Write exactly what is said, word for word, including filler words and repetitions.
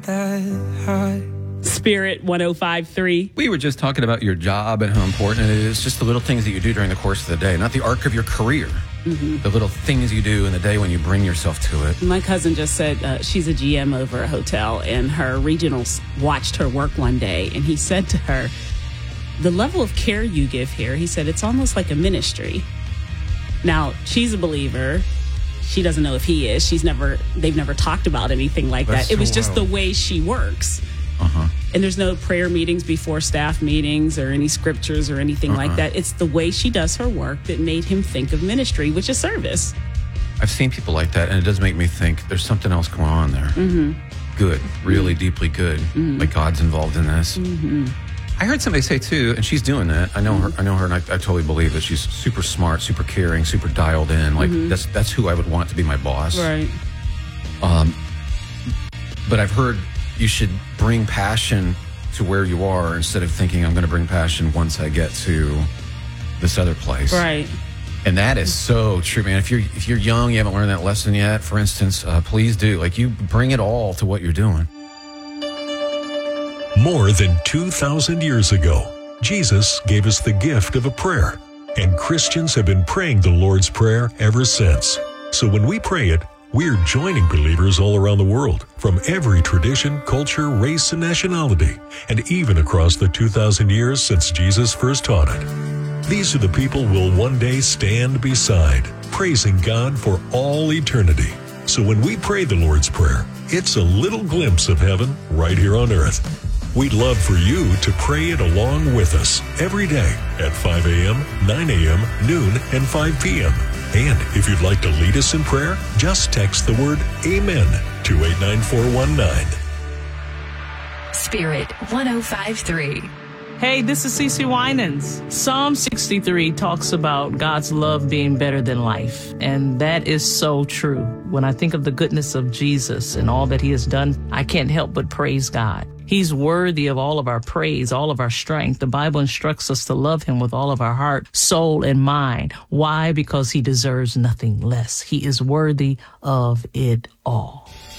that high. Spirit one oh five point three. We were just talking about your job and how important it is, just the little things that you do during the course of the day, not the arc of your career. Mm-hmm. The little things you do in the day when you bring yourself to it. My cousin just said uh, she's a G M over a hotel, and her regionals watched her work one day, and he said to her, the level of care you give here, he said, it's almost like a ministry. Now, she's a believer. She doesn't know if he is. She's never, they've never talked about anything like That's that. It was so just wild. the way she works. Uh-huh. And there's no prayer meetings before staff meetings or any scriptures or anything uh-uh. like that. It's the way she does her work that made him think of ministry, which is service. I've seen people like that, and it does make me think there's something else going on there. Mm-hmm. Good, really mm-hmm. deeply good. Mm-hmm. Like God's involved in this. Mm-hmm. I heard somebody say too, and she's doing that. I know her. I know her, and I, I totally believe that she's super smart, super caring, super dialed in. Like mm-hmm. that's that's who I would want to be my boss. Right. Um. But I've heard you should bring passion to where you are instead of thinking I'm going to bring passion once I get to this other place. Right. And that is so true, man. If you're if you're young, you haven't learned that lesson yet, for instance, uh, please do. Like, you bring it all to what you're doing. More than two thousand years ago, Jesus gave us the gift of a prayer, and Christians have been praying the Lord's Prayer ever since. So when we pray it, we're joining believers all around the world, from every tradition, culture, race, and nationality, and even across the two thousand years since Jesus first taught it. These are the people we'll one day stand beside, praising God for all eternity. So when we pray the Lord's Prayer, it's a little glimpse of heaven right here on earth. We'd love for you to pray it along with us every day at five a.m., nine a.m., noon, and five p.m. And if you'd like to lead us in prayer, just text the word AMEN to eight nine four one nine. Spirit one oh five point three. Hey, this is Cece Winans. Psalm sixty-three talks about God's love being better than life, and that is so true. When I think of the goodness of Jesus and all that he has done, I can't help but praise God. He's worthy of all of our praise, all of our strength. The Bible instructs us to love him with all of our heart, soul, and mind. Why? Because he deserves nothing less. He is worthy of it all.